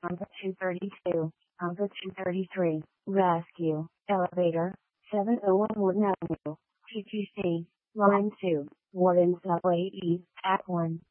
Number 232. Number 233. Rescue. Elevator. 701 Warden Avenue. TTC. Line 2. Warden Subway East. Act 1.